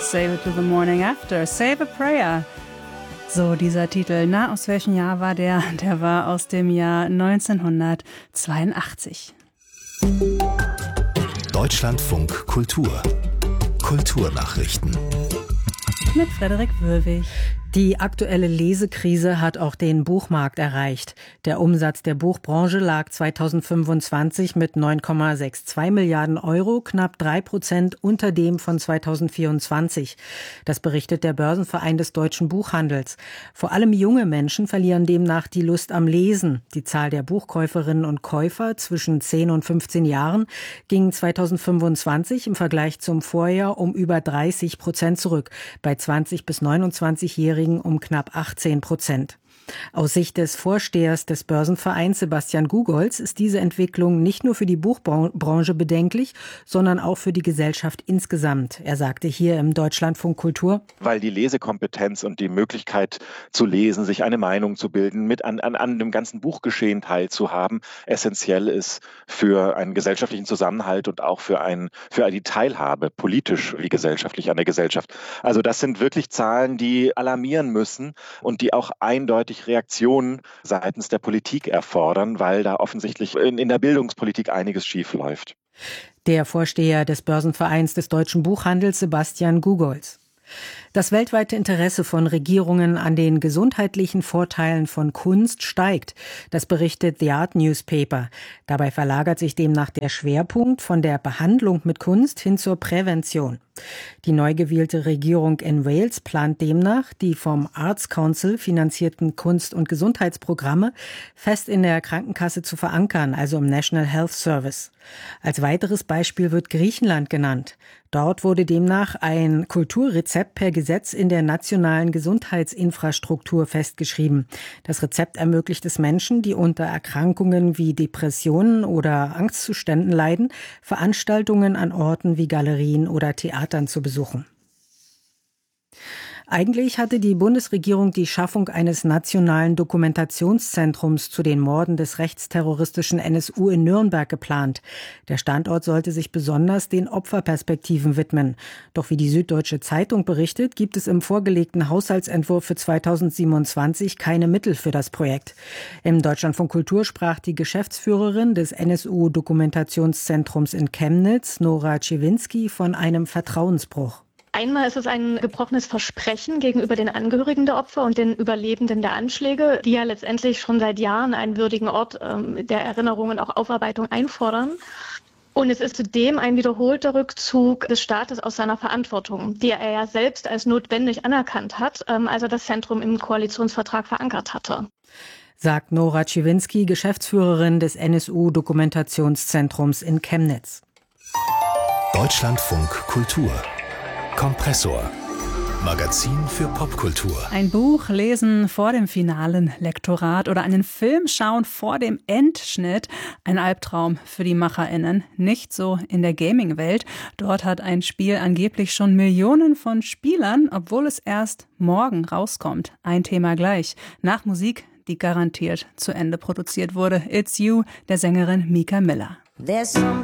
Save it to the morning after. Save a prayer. So, dieser Titel. Na, aus welchem Jahr war der? Der war aus dem Jahr 1982. Deutschlandfunk Kultur. Kulturnachrichten. Mit Frederik Wöhwig. Die aktuelle Lesekrise hat auch den Buchmarkt erreicht. Der Umsatz der Buchbranche lag 2025 mit 9,62 Milliarden Euro, knapp 3% unter dem von 2024. Das berichtet der Börsenverein des deutschen Buchhandels. Vor allem junge Menschen verlieren demnach die Lust am Lesen. Die Zahl der Buchkäuferinnen und Käufer zwischen 10 und 15 Jahren ging 2025 im Vergleich zum Vorjahr um über 30% zurück, bei 20- bis 29-Jährigen um knapp 18%. Aus Sicht des Vorstehers des Börsenvereins Sebastian Gugolz ist diese Entwicklung nicht nur für die Buchbranche bedenklich, sondern auch für die Gesellschaft insgesamt. Er sagte hier im Deutschlandfunk Kultur: Weil die Lesekompetenz und die Möglichkeit zu lesen, sich eine Meinung zu bilden, mit an dem ganzen Buchgeschehen teilzuhaben, essentiell ist für einen gesellschaftlichen Zusammenhalt und auch für die Teilhabe, politisch wie gesellschaftlich an der Gesellschaft. Also das sind wirklich Zahlen, die alarmieren müssen und die auch eindeutig Reaktionen seitens der Politik erfordern, weil da offensichtlich in der Bildungspolitik einiges schief läuft. Der Vorsteher des Börsenvereins des deutschen Buchhandels Sebastian Gugolz. Das weltweite Interesse von Regierungen an den gesundheitlichen Vorteilen von Kunst steigt. Das berichtet The Art Newspaper. Dabei verlagert sich demnach der Schwerpunkt von der Behandlung mit Kunst hin zur Prävention. Die neu gewählte Regierung in Wales plant demnach, die vom Arts Council finanzierten Kunst- und Gesundheitsprogramme fest in der Krankenkasse zu verankern, also im National Health Service. Als weiteres Beispiel wird Griechenland genannt. Dort wurde demnach ein Kulturrezept per Gesetz in der nationalen Gesundheitsinfrastruktur festgeschrieben. Das Rezept ermöglicht es Menschen, die unter Erkrankungen wie Depressionen oder Angstzuständen leiden, Veranstaltungen an Orten wie Galerien oder Theatern zu besuchen. Eigentlich hatte die Bundesregierung die Schaffung eines nationalen Dokumentationszentrums zu den Morden des rechtsterroristischen NSU in Nürnberg geplant. Der Standort sollte sich besonders den Opferperspektiven widmen. Doch wie die Süddeutsche Zeitung berichtet, gibt es im vorgelegten Haushaltsentwurf für 2027 keine Mittel für das Projekt. Im Deutschlandfunk Kultur sprach die Geschäftsführerin des NSU-Dokumentationszentrums in Chemnitz, Nora Czewinski, von einem Vertrauensbruch. Einmal ist es ein gebrochenes Versprechen gegenüber den Angehörigen der Opfer und den Überlebenden der Anschläge, die ja letztendlich schon seit Jahren einen würdigen Ort der Erinnerung und auch Aufarbeitung einfordern. Und es ist zudem ein wiederholter Rückzug des Staates aus seiner Verantwortung, die er ja selbst als notwendig anerkannt hat, als er das Zentrum im Koalitionsvertrag verankert hatte. Sagt Nora Czewinski, Geschäftsführerin des NSU-Dokumentationszentrums in Chemnitz. Deutschlandfunk Kultur. Kompressor. Magazin für Popkultur. Ein Buch lesen vor dem finalen Lektorat oder einen Film schauen vor dem Endschnitt. Ein Albtraum für die MacherInnen. Nicht so in der Gaming-Welt. Dort hat ein Spiel angeblich schon Millionen von Spielern, obwohl es erst morgen rauskommt. Ein Thema gleich. Nach Musik, die garantiert zu Ende produziert wurde. It's You, der Sängerin Mika Miller. There's something